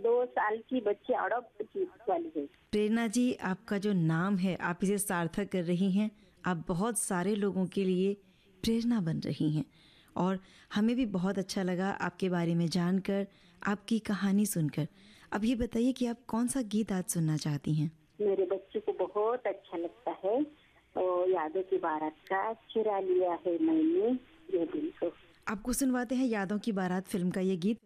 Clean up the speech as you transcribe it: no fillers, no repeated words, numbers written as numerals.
2 साल की बच्ची अडॉप्ट की वाली है। प्रेरणा जी, आपका जो नाम है आप इसे सार्थक कर रही हैं। आप बहुत सारे लोगों के लिए प्रेरणा बन रही हैं और हमें भी बहुत अच्छा लगा आपके बारे में जानकर, आपकी कहानी सुनकर। अब ये बताइए कि आप कौन सा गीत आज सुनना चाहती हैं? मेरे बच्चे को बहुत अच्छा लगता है और यादों की बारात का चुरा लिया है मैंने ये दिल को। आपको सुनवाते हैं यादों की बारात फिल्म का ये गीत।